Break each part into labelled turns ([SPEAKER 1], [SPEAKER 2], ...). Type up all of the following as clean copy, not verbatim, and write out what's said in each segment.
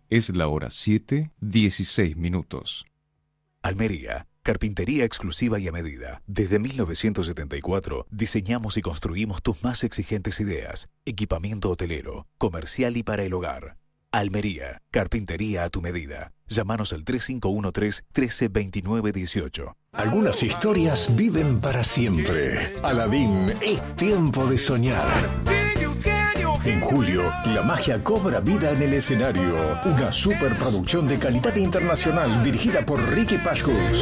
[SPEAKER 1] Es la hora 7:16.
[SPEAKER 2] Almería, carpintería exclusiva y a medida. Desde 1974 diseñamos y construimos tus más exigentes ideas. Equipamiento hotelero, comercial y para el hogar. Almería, carpintería a tu medida. Llámanos al 3513-132918.
[SPEAKER 3] Algunas historias viven para siempre. Aladín, es tiempo de soñar. En julio, la magia cobra vida en el escenario. Una superproducción de calidad internacional dirigida por Ricky Pashkus.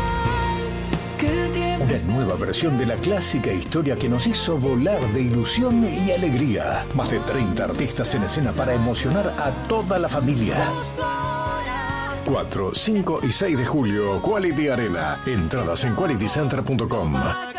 [SPEAKER 3] Una nueva versión de la clásica historia que nos hizo volar de ilusión y alegría. Más de 30 artistas en escena para emocionar a toda la familia. 4, 5 y 6 de julio, Quality Arena. Entradas en qualitycenter.com.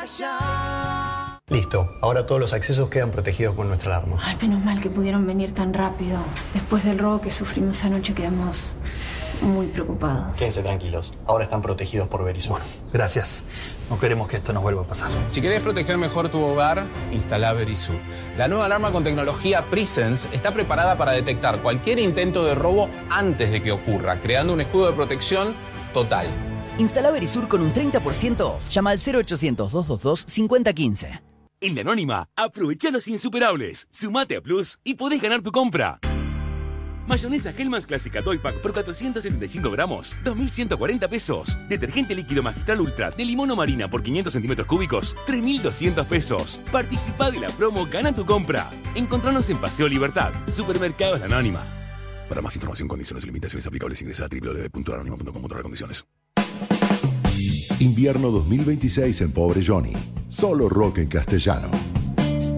[SPEAKER 4] Listo, ahora todos los accesos quedan protegidos con nuestra alarma.
[SPEAKER 5] Ay, menos mal que pudieron venir tan rápido. Después del robo que sufrimos anoche quedamos muy preocupados.
[SPEAKER 4] Quédense tranquilos, ahora están protegidos por Verisur.
[SPEAKER 6] Gracias. No queremos que esto nos vuelva a pasar.
[SPEAKER 7] Si querés proteger mejor tu hogar, instala Verisur. La nueva alarma con tecnología Presence está preparada para detectar cualquier intento de robo antes de que ocurra, creando un escudo de protección total.
[SPEAKER 8] Instala Verisur con un 30% off. Llama al 0800-222-5015.
[SPEAKER 9] En La Anónima, aprovecha los insuperables. Sumate a Plus y podés ganar tu compra. Mayonesa Hellmann's Clásica Toy Pack por 475 gramos, 2.140 pesos. Detergente líquido Magistral Ultra de limón o marina por 500 centímetros cúbicos, 3.200 pesos. Participá de la promo Gana tu compra. Encontranos en Paseo Libertad, Supermercados La Anónima. Para más información, condiciones y limitaciones aplicables, ingresa a www.lanonima.com/condiciones.
[SPEAKER 10] Invierno 2026 en Pobre Johnny. Solo rock en castellano.